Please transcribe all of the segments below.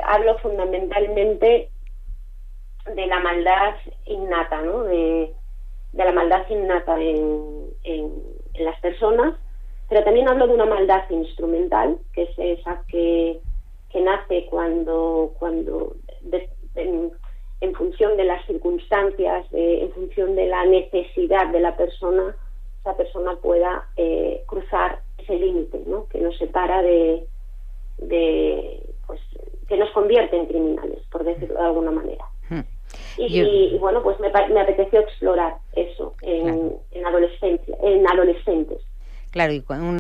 hablo fundamentalmente de la maldad innata, ¿no? De la maldad innata en las personas, pero también hablo de una maldad instrumental, que es esa que nace cuando en función de las circunstancias, en función de la necesidad de la persona, esa persona pueda cruzar ese límite, ¿no? Que nos separa pues que nos convierte en criminales, por decirlo de alguna manera. Y bueno, pues me apeteció explorar eso en adolescentes. Claro, y con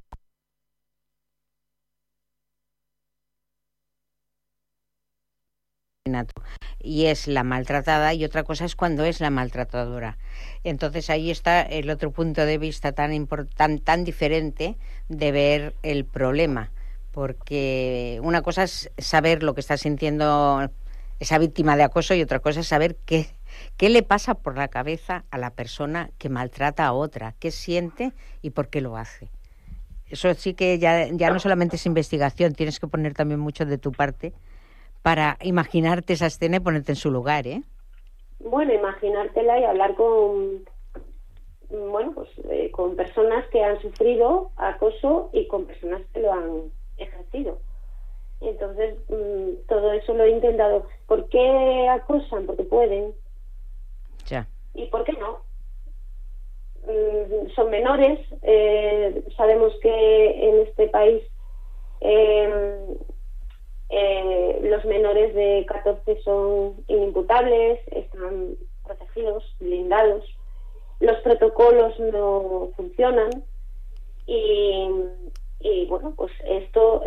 y es la maltratada, y otra cosa es cuando es la maltratadora. Entonces ahí está el otro punto de vista tan diferente de ver el problema, porque una cosa es saber lo que está sintiendo esa víctima de acoso y otra cosa es saber qué le pasa por la cabeza a la persona que maltrata a otra, qué siente y por qué lo hace. Eso sí que ya no solamente es investigación, tienes que poner también mucho de tu parte para imaginarte esa escena y ponerte en su lugar, ¿eh? Bueno, imaginártela y hablar con personas que han sufrido acoso y con personas que lo han ejercido. Entonces, todo eso lo he intentado. ¿Por qué acosan? Porque pueden. Ya. ¿Y por qué no? Son menores. Sabemos que en este país los menores de 14 son inimputables, están protegidos, blindados. Los protocolos no funcionan y bueno, pues esto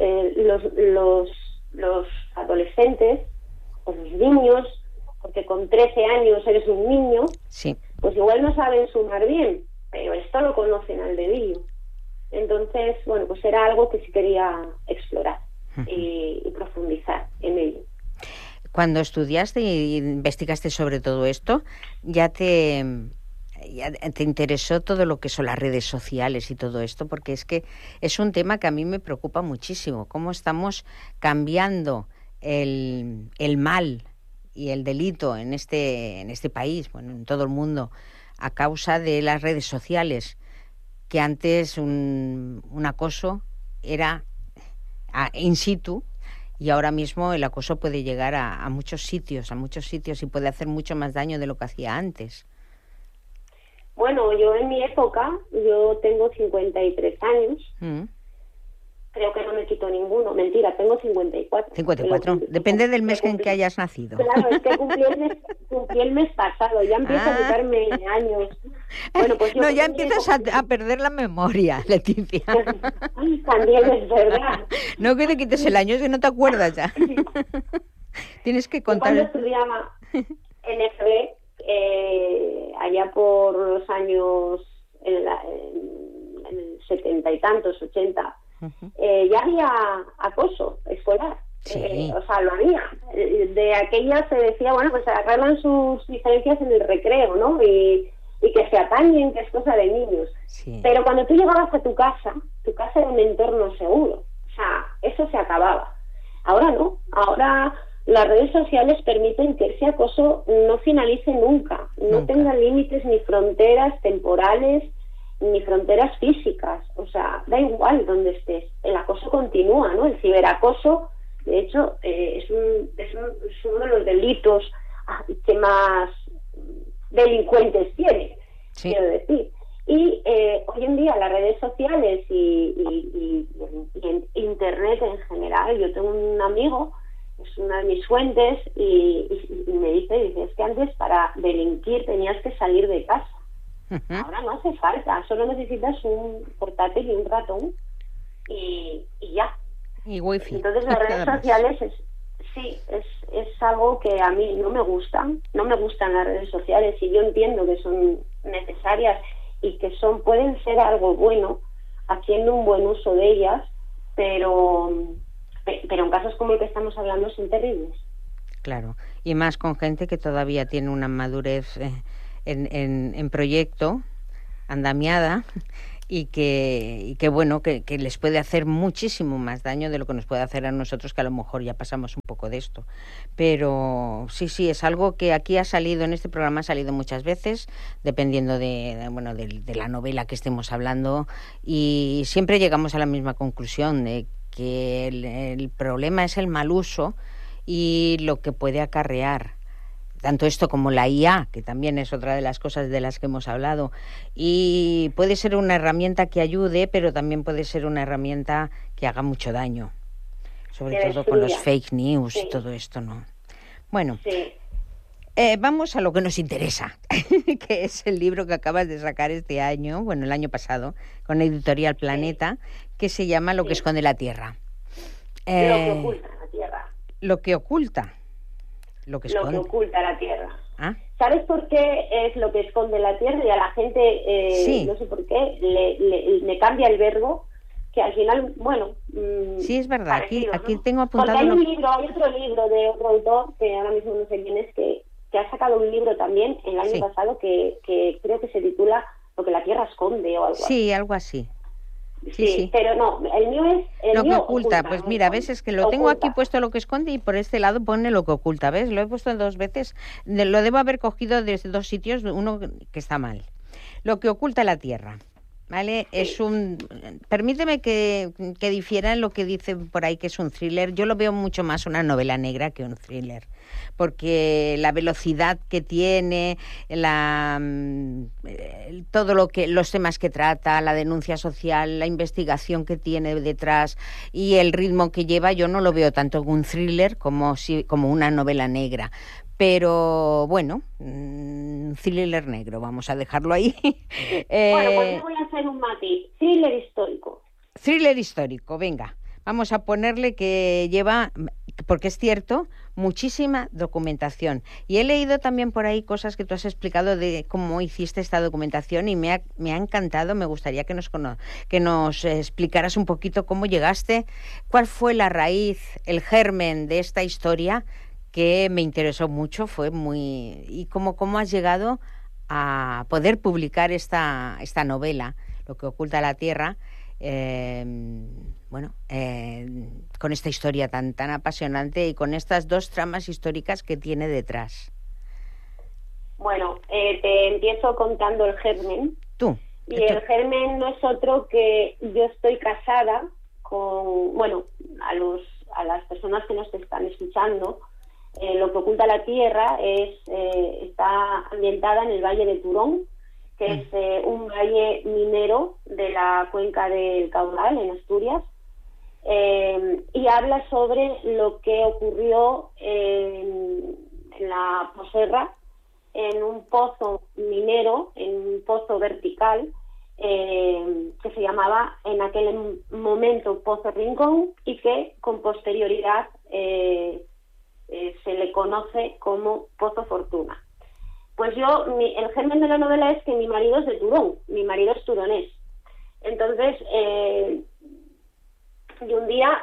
los adolescentes o los niños, porque con 13 años eres un niño, sí, pues igual no saben sumar bien, pero esto lo conocen al dedillo. Entonces, bueno, pues era algo que sí quería explorar y profundizar en ello. Cuando estudiaste e investigaste sobre todo esto, ya te interesó todo lo que son las redes sociales y todo esto, porque es que es un tema que a mí me preocupa muchísimo, cómo estamos cambiando el mal y el delito en este país, bueno, en todo el mundo, a causa de las redes sociales, que antes un acoso era in situ, y ahora mismo el acoso puede llegar a muchos sitios y puede hacer mucho más daño de lo que hacía antes. Bueno, yo en mi época, yo tengo 53 años, creo que no me quito ninguno, mentira, tengo 54. 54, depende del mes en que hayas nacido. Claro, es que cumplí el mes pasado, ya empiezo a quitarme años. Bueno, pues yo ya empiezas a perder la memoria, Leticia. También es verdad. No que te quites el año, es que no te acuerdas ya. Tienes que contar. Yo cuando estudiaba en FB, allá por los años en el 70 y tantos, 80, ya había acoso escolar. Sí. O sea, lo había. De aquella se decía, bueno, pues arreglan sus diferencias en el recreo, ¿no? Y que se apañen, que es cosa de niños. Sí. Pero cuando tú llegabas a tu casa era un entorno seguro. O sea, eso se acababa. Ahora no. Ahora las redes sociales permiten que ese acoso no finalice nunca. No tenga límites ni fronteras temporales ni fronteras físicas. O sea, da igual donde estés. El acoso continúa, ¿no? El ciberacoso, de hecho, es uno de los delitos que más delincuentes tiene, sí, quiero decir. Y hoy en día las redes sociales y en Internet en general, yo tengo un amigo, es una de mis fuentes, y me dice, es que antes para delinquir tenías que salir de casa. Ahora no hace falta, solo necesitas un portátil y un ratón y ya. Y wifi. Entonces las redes sociales es algo que a mí no me gustan las redes sociales, y yo entiendo que son necesarias y que pueden ser algo bueno haciendo un buen uso de ellas, pero en casos como el que estamos hablando son terribles. Claro, y más con gente que todavía tiene una madurez en proyecto, andamiada, y que bueno, que les puede hacer muchísimo más daño de lo que nos puede hacer a nosotros, que a lo mejor ya pasamos un poco de esto. Pero sí, es algo que aquí ha salido, en este programa ha salido muchas veces, dependiendo de la novela que estemos hablando, y siempre llegamos a la misma conclusión, de que el problema es el mal uso y lo que puede acarrear. Tanto esto como la IA, que también es otra de las cosas de las que hemos hablado. Y puede ser una herramienta que ayude, pero también puede ser una herramienta que haga mucho daño. Sobre todo con los fake news y todo esto, ¿no? Bueno, vamos a lo que nos interesa, que es el libro que acabas de sacar este año, el año pasado, con Editorial Planeta, que se llama Lo que esconde la Tierra. Lo que oculta la Tierra. Lo que oculta. Lo que oculta la Tierra. ¿Ah? ¿Sabes por qué es lo que esconde la Tierra? Y a la gente, no sé por qué, me cambia el verbo, que al final, sí, es verdad, parecido, aquí ¿no? tengo apuntado... Porque hay otro libro de otro autor, que ahora mismo no sé quién es, que ha sacado un libro también el año pasado, que creo que se titula Lo que la Tierra esconde o algo así. Sí, algo así. Sí. Pero no, el mío es... Lo que oculta, pues mira, ves, es que lo tengo aquí puesto lo que esconde y por este lado pone lo que oculta, ¿ves? Lo he puesto 2 veces, lo debo haber cogido desde 2 sitios, uno que está mal. Lo que oculta la Tierra, ¿vale? Sí. Permíteme que difiera en lo que dicen por ahí que es un thriller. Yo lo veo mucho más una novela negra que un thriller, porque la velocidad que tiene, todo los temas que trata, la denuncia social, la investigación que tiene detrás y el ritmo que lleva, yo no lo veo tanto como un thriller como una novela negra. Pero thriller negro, vamos a dejarlo ahí. Pues yo voy a hacer un matiz. Thriller histórico. Thriller histórico, venga. Vamos a ponerle que lleva, porque es cierto, muchísima documentación. Y he leído también por ahí cosas que tú has explicado de cómo hiciste esta documentación y me ha encantado. Me gustaría que nos explicaras un poquito cómo llegaste, cuál fue la raíz, el germen de esta historia, que me interesó mucho, y cómo has llegado a poder publicar esta novela, Lo que oculta la Tierra, con esta historia tan apasionante y con estas 2 tramas históricas que tiene detrás. Te empiezo contando el germen. Tú. Y el germen no es otro que yo estoy casada con, a las personas que nos están escuchando, Lo que oculta la Tierra está ambientada en el Valle de Turón, que es un valle minero de la cuenca del Caudal, en Asturias, y habla sobre lo que ocurrió en la posguerra, en un pozo minero, en un pozo vertical, que se llamaba en aquel momento Pozo Rincón y que con posterioridad se le conoce como Pozo Fortuna. Pues el germen de la novela es que mi marido es de Turón, mi marido es turonés. Entonces, yo un día,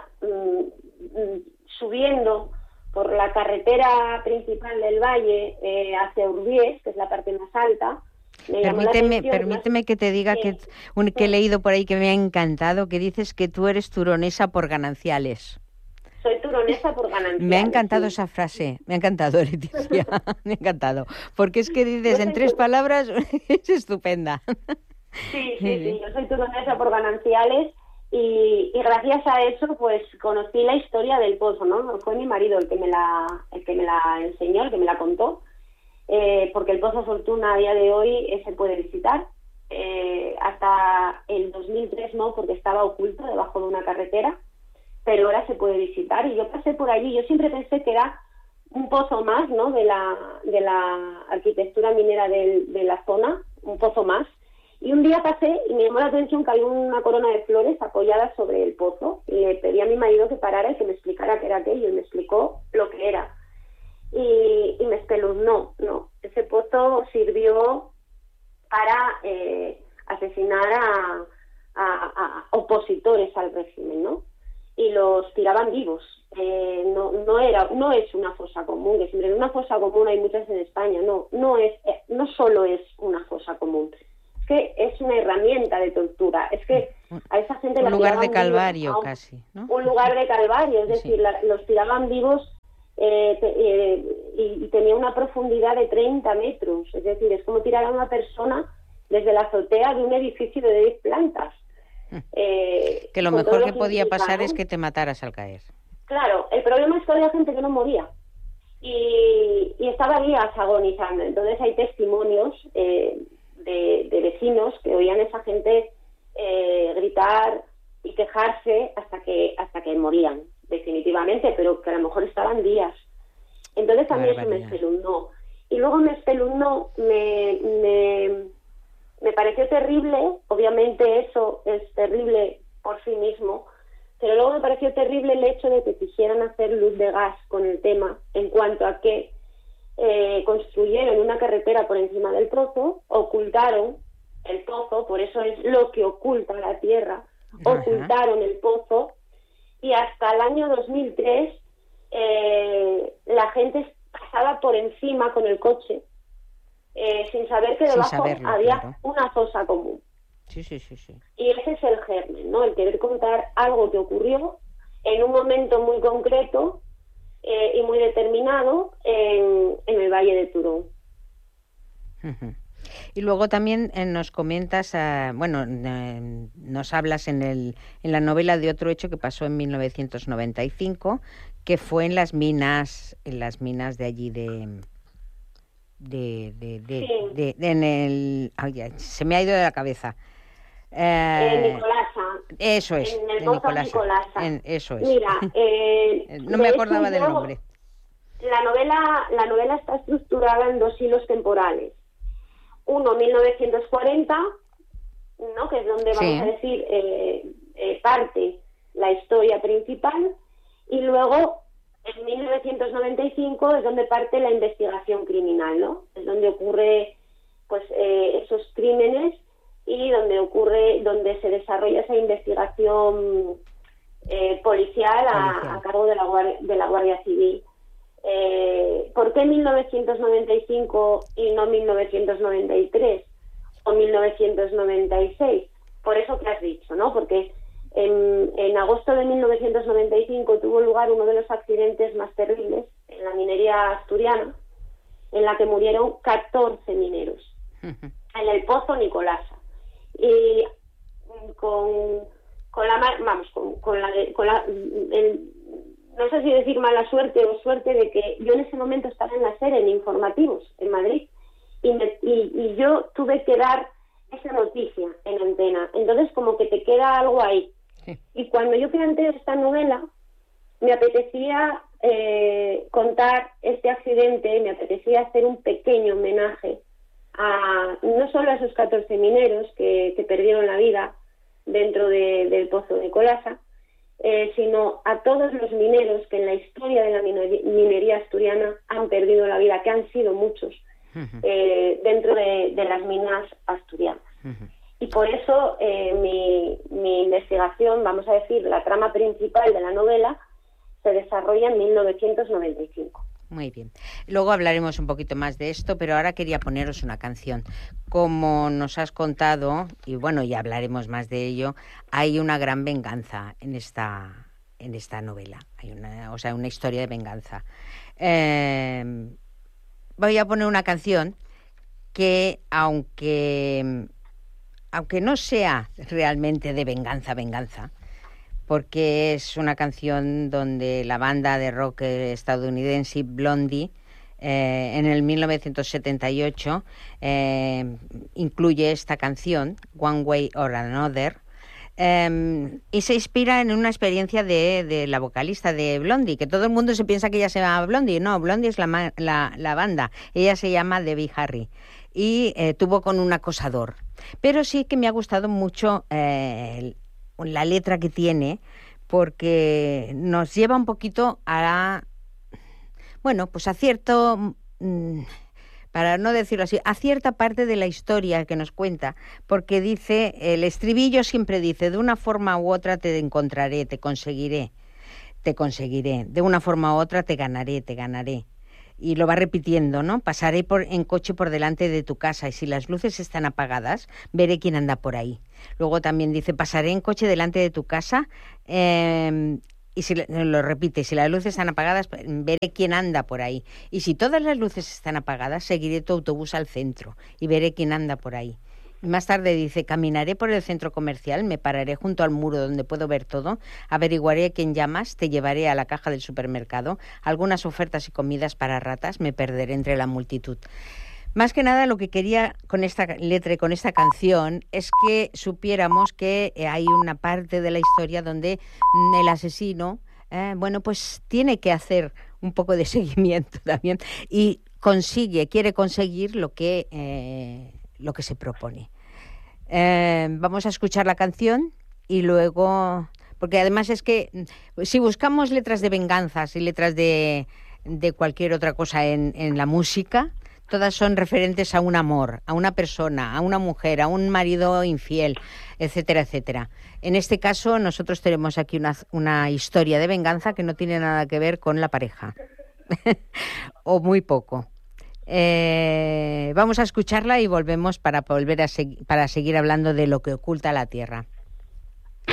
subiendo por la carretera principal del valle hacia Urbiés, que es la parte más alta, Permíteme que te diga que he leído por ahí que me ha encantado, que dices que tú eres turonesa por gananciales. Soy turonesa por gananciales. Me ha encantado esa frase, me ha encantado, Leticia, me ha encantado, porque es que dices en 3 palabras, es estupenda. Sí, yo soy turonesa por gananciales y gracias a eso pues conocí la historia del pozo, ¿no? Fue mi marido el que me la enseñó, el que me la contó, porque el Pozo Fortuna a día de hoy se puede visitar. Hasta el 2003 no, porque estaba oculto debajo de una carretera, pero ahora se puede visitar y yo pasé por allí. Yo siempre pensé que era un pozo más, ¿no?, de la arquitectura minera de la zona, un pozo más, y un día pasé y me llamó la atención que había una corona de flores apoyada sobre el pozo y le pedí a mi marido que parara y que me explicara qué era aquello y me explicó lo que era y me espeluznó. No, ese pozo sirvió para asesinar a opositores al régimen, ¿no? Y los tiraban vivos. No es una fosa común, que siempre en una fosa común hay muchas en España. No solo es una fosa común, es que es una herramienta de tortura. Es que a esa gente un lugar de calvario casi, ¿no? Un lugar de calvario, es decir, los tiraban vivos y tenía una profundidad de 30 metros. Es decir, es como tirar a una persona desde la azotea de un edificio de 10 plantas. Que lo mejor que podía pasar es que te mataras al caer. Claro, el problema es que había gente que no moría y estaba días agonizando. Entonces hay testimonios de vecinos que oían a esa gente gritar y quejarse hasta que morían definitivamente, pero que a lo mejor estaban días. Entonces a mí eso me espeluznó. Y luego me espeluznó, me pareció terrible. Obviamente eso es terrible por sí mismo, pero luego me pareció terrible el hecho de que quisieran hacer luz de gas con el tema, en cuanto a que construyeron una carretera por encima del pozo, ocultaron el pozo, por eso es lo que oculta la tierra, ocultaron el pozo, y hasta el año 2003 la gente pasaba por encima con el coche sin saber que debajo había una fosa común. Sí. Y ese es el germen, ¿no? El querer contar algo que ocurrió en un momento muy concreto y muy determinado en el Valle de Turón. Y luego también nos comentas, nos hablas en la novela de otro hecho que pasó en 1995, que fue en las minas de allí se me ha ido de la cabeza. Nicolasa. Eso es. En el pozo Nicolasa. Eso es. Mira, no me acordaba del nombre. La novela está estructurada en 2 hilos temporales. Uno, 1940, ¿no? Que es donde vamos a decir parte la historia principal, y luego en 1995 es donde parte la investigación criminal, ¿no? Es donde ocurre pues esos crímenes y donde se desarrolla esa investigación policial a cargo de la Guardia Civil. ¿Por qué 1995 y no 1993 o 1996? Por eso que has dicho, ¿no? Porque en agosto de 1995 tuvo lugar uno de los accidentes más terribles en la minería asturiana, en la que murieron 14 mineros en el pozo Nicolasa. Y no sé si decir mala suerte o suerte de que yo en ese momento estaba en la SER, en informativos, en Madrid, y yo tuve que dar esa noticia en antena. Entonces como que te queda algo ahí. Sí. Y cuando yo planteé esta novela, me apetecía contar este accidente, me apetecía hacer un pequeño homenaje no solo a esos 14 mineros que perdieron la vida dentro del pozo de Nicolasa, sino a todos los mineros que en la historia de la minería asturiana han perdido la vida, que han sido muchos, dentro de las minas asturianas. Y por eso mi investigación, vamos a decir, la trama principal de la novela, se desarrolla en 1995. Muy bien. Luego hablaremos un poquito más de esto, pero ahora quería poneros una canción. Como nos has contado, y bueno, ya hablaremos más de ello, hay una gran venganza en esta novela. Hay una historia de venganza. Voy a poner una canción que, aunque no sea realmente de venganza, porque es una canción donde la banda de rock estadounidense Blondie en el 1978 incluye esta canción, One Way or Another, y se inspira en una experiencia de la vocalista de Blondie, que todo el mundo se piensa que ella se llama Blondie. No, Blondie es la banda, ella se llama Debbie Harry y tuvo con un acosador. Pero sí que me ha gustado mucho la letra que tiene, porque nos lleva un poquito a cierto, para no decirlo así, a cierta parte de la historia que nos cuenta, porque dice, el estribillo siempre dice, de una forma u otra te encontraré, te conseguiré, de una forma u otra te ganaré. y lo va repitiendo, ¿no? Pasaré en coche por delante de tu casa y si las luces están apagadas, veré quién anda por ahí. Luego también dice, pasaré en coche delante de tu casa y si lo repite, si las luces están apagadas, veré quién anda por ahí. Y si todas las luces están apagadas, seguiré tu autobús al centro y veré quién anda por ahí. Más tarde dice, caminaré por el centro comercial, me pararé junto al muro donde puedo ver todo, averiguaré a quién llamas, te llevaré a la caja del supermercado, algunas ofertas y comidas para ratas, me perderé entre la multitud. Más que nada lo que quería con esta letra y con esta canción es que supiéramos que hay una parte de la historia donde el asesino, pues tiene que hacer un poco de seguimiento también y quiere conseguir lo que se propone. Vamos a escuchar la canción y luego, porque además es que si buscamos letras de venganzas y letras de cualquier otra cosa en la música, todas son referentes a un amor, a una persona, a una mujer, a un marido infiel, etcétera, etcétera. En este caso nosotros tenemos aquí una historia de venganza que no tiene nada que ver con la pareja, o muy poco. Vamos a escucharla y volvemos para seguir hablando de lo que oculta la tierra.